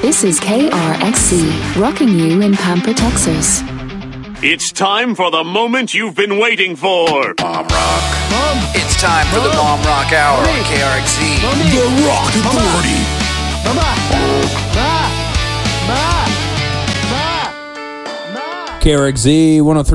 This is KRXC, rocking you in Pampa, Texas. It's time for the moment you've been waiting for. Mom Rock. It's time for the Mom Rock Hour on KRXC. The Rock Authority. KRXZ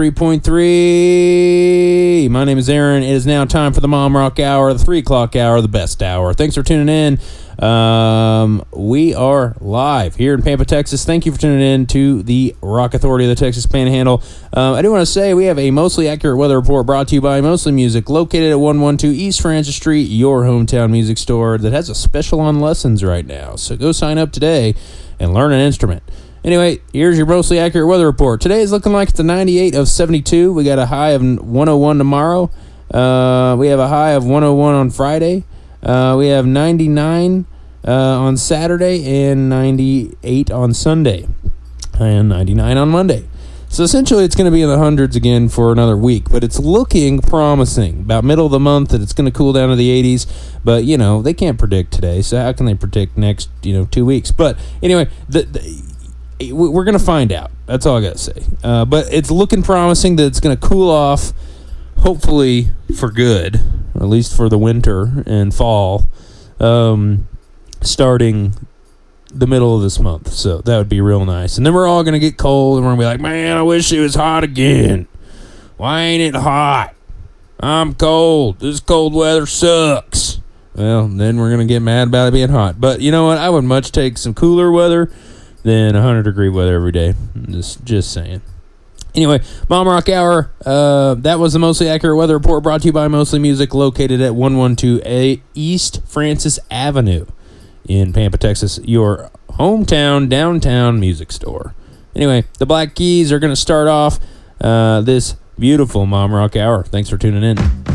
103.3. My name is Aaron. It is now time for the Mom Rock Hour, the 3 o'clock hour, the best hour. Thanks for tuning in. We are live here in Pampa, Texas. Thank you for tuning in to the Rock Authority of the Texas Panhandle. I do want to say we have a mostly accurate weather report brought to you by Mostly Music, located at 112 East Francis Street, your hometown music store that has a special on lessons right now. So go sign up today and learn an instrument. Anyway, here's your mostly accurate weather report. Today is looking like it's a 98 of 72. We got a high of 101 tomorrow. We have a high of 101 on Friday. We have 99 on Saturday and 98 on Sunday and 99 on Monday. So essentially it's going to be in the hundreds again for another week, but it's looking promising. About middle of the month that it's going to cool down to the 80s, but you know, they can't predict today, so how can they predict next, 2 weeks? But anyway, we're going to find out. That's all I got to say. But it's looking promising that it's going to cool off, hopefully for good, or at least for the winter and fall, starting the middle of this month. So that would be real nice. And then we're all going to get cold, and we're going to be like, man, I wish it was hot again. Why ain't it hot? I'm cold. This cold weather sucks. Well, then we're going to get mad about it being hot. But you know what? I would much take some cooler weather than 100-degree weather every day. Just saying. Anyway, Mom Rock Hour, that was the mostly accurate weather report brought to you by Mostly Music, located at 112 East Francis Avenue in Pampa, Texas, your hometown, downtown music store. Anyway, the Black Keys are going to start off this beautiful Mom Rock Hour. Thanks for tuning in.